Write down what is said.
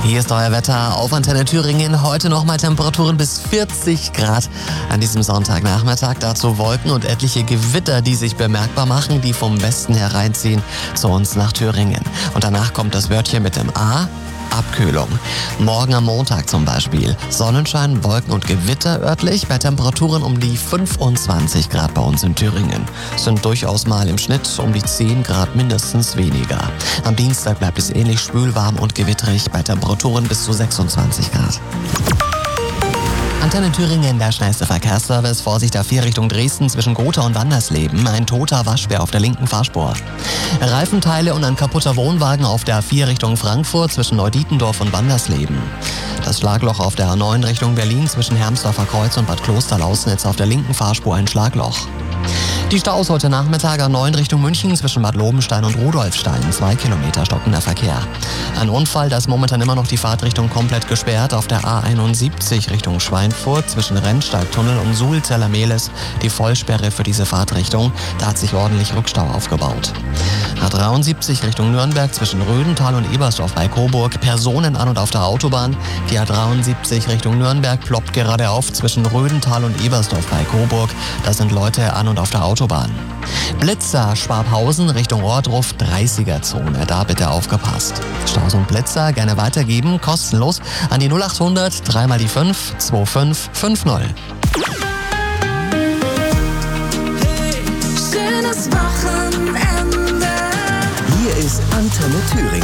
Hier ist euer Wetter auf Antenne Thüringen. Heute nochmal Temperaturen bis 40 Grad an diesem Sonntagnachmittag. Dazu Wolken und etliche Gewitter, die sich bemerkbar machen, die vom Westen hereinziehen zu uns nach Thüringen. Und danach kommt das Wörtchen mit dem A. Abkühlung. Morgen am Montag zum Beispiel. Sonnenschein, Wolken und Gewitter örtlich bei Temperaturen um die 25 Grad bei uns in Thüringen. Sind durchaus mal im Schnitt um die 10 Grad mindestens weniger. Am Dienstag bleibt es ähnlich schwül, warm und gewitterig bei Temperaturen bis zu 26 Grad. Antenne Thüringen, der schnellste Verkehrsservice. Vorsicht A4 Richtung Dresden zwischen Gotha und Wandersleben. Ein toter Waschbär auf der linken Fahrspur. Reifenteile und ein kaputter Wohnwagen auf der A4 Richtung Frankfurt zwischen Neudietendorf und Wandersleben. Das Schlagloch auf der A9 Richtung Berlin zwischen Hermsdorfer Kreuz und Bad Klosterlausnitz auf der linken Fahrspur ein Schlagloch. Die Staus heute Nachmittag A9 Richtung München zwischen Bad Lobenstein und Rudolfstein. 2 Kilometer stockender Verkehr. Ein Unfall, da ist momentan immer noch die Fahrtrichtung komplett gesperrt. Auf der A71 Richtung Schweinfurt zwischen Rennsteigtunnel und Sulzeller-Mehlis die Vollsperre für diese Fahrtrichtung. Da hat sich ordentlich Rückstau aufgebaut. A73 Richtung Nürnberg zwischen Rödental und Ebersdorf bei Coburg. Personen an und auf der Autobahn. Die A73 Richtung Nürnberg ploppt gerade auf zwischen Rödental und Ebersdorf bei Coburg. Da sind Leute an und auf der Autobahn. Blitzer Schwabhausen Richtung Ohrdruf 30er-Zone. Da bitte aufgepasst. Staus und Blitzer gerne weitergeben, kostenlos an die 0800 3 mal die 5 2550. Hey, schönes Wochenende. Hier ist Antenne Thüringen.